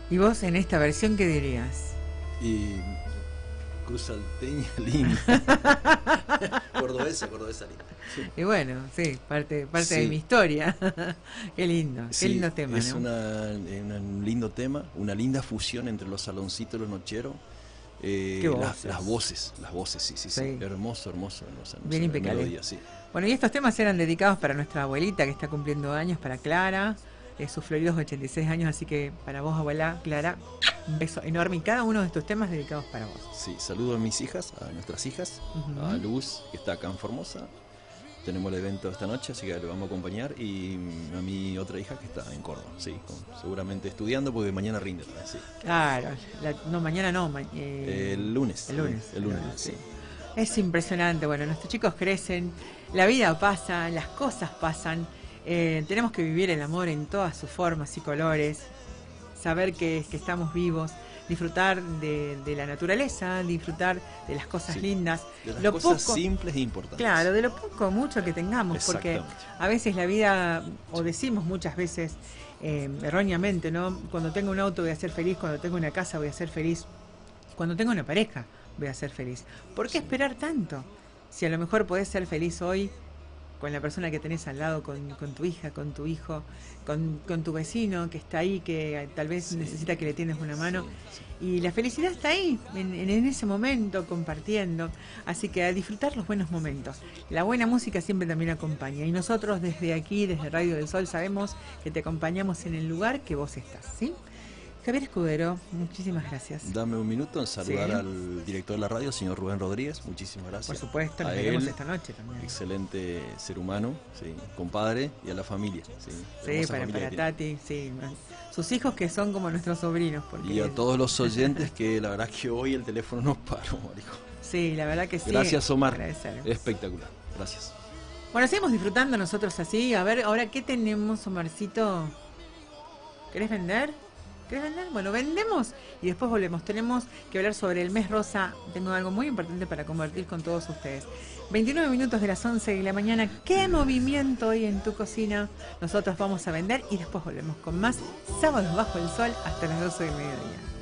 ¿Y vos en esta versión qué dirías? Y cruzalteña linda. Cordobesa linda. Sí. Y bueno, sí, parte Sí. de mi historia. Qué lindo, qué Sí, lindo tema, es ¿no? un lindo tema, una linda fusión entre los saloncitos y los nocheros. Qué voces. Las voces, sí. Sí. Hermoso. Bien impecable. Melodía, sí. Bueno, y estos temas eran dedicados para nuestra abuelita que está cumpliendo años, para Clara, sus floridos 86 años, así que para vos, abuela Clara, un beso enorme y cada uno de estos temas dedicados para vos. Sí, saludo a mis hijas, a nuestras hijas, Ujú. a Luz, que está acá en Formosa. Tenemos el evento esta noche, así que le vamos a acompañar. Y a mi otra hija que está en Córdoba, sí, seguramente estudiando porque mañana rinde también, sí. Claro, no, mañana no, El lunes. El lunes, Sí. Es impresionante, bueno, nuestros chicos crecen, la vida pasa, las cosas pasan, tenemos que vivir el amor en todas sus formas y colores, saber que estamos vivos, disfrutar de la naturaleza, disfrutar de las cosas Sí, lindas, de las lo cosas poco, simples e importantes. claro, de lo poco o mucho que tengamos, porque Exactamente. a veces la vida, o decimos muchas veces erróneamente, ¿no? Cuando tengo un auto voy a ser feliz, cuando tengo una casa voy a ser feliz, cuando tengo una pareja voy a ser feliz. ¿Por qué Sí. esperar tanto? Si a lo mejor podés ser feliz hoy con la persona que tenés al lado, con tu hija, con tu hijo, con tu vecino que está ahí, que tal vez Sí. necesita que le tiendas una mano. Sí. Y la felicidad está ahí, en ese momento, compartiendo. Así que a disfrutar los buenos momentos. La buena música siempre también acompaña. Y nosotros desde aquí, desde Radio del Sol, sabemos que te acompañamos en el lugar que vos estás, ¿sí? Javier Escudero, muchísimas gracias. Dame un minuto en saludar Sí. al director de la radio, señor Rubén Rodríguez. Muchísimas gracias. Por supuesto, nos A veremos él, esta noche también. excelente ser humano, sí, compadre, y a la familia. Sí, Sí, hermosa para familia que tiene. Tati, sí. Sus hijos que son como nuestros sobrinos. Porque Y a todos los oyentes que la verdad que hoy el teléfono no paró, marico. sí, la verdad que sí. Gracias, Omar. Agradecer. Espectacular. Gracias. Bueno, seguimos disfrutando nosotros así. A ver, ahora, ¿qué tenemos, Omarcito? ¿Querés vender? ¿Querés vender? Bueno, vendemos y después volvemos. Tenemos que hablar sobre el mes rosa. Tengo algo muy importante para compartir con todos ustedes. 29 minutos de las 11 de la mañana. ¿Qué movimiento hoy en tu cocina? Nosotros vamos a vender y después volvemos con más Sábados Bajo el Sol hasta las 12 del mediodía.